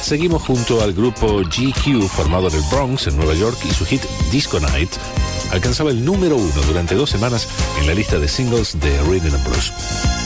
seguimos junto al grupo GQ, formado en el Bronx, en Nueva York, y su hit Disco Night alcanzaba el número 1 durante 2 semanas en la lista de singles de Rhythm and Blues.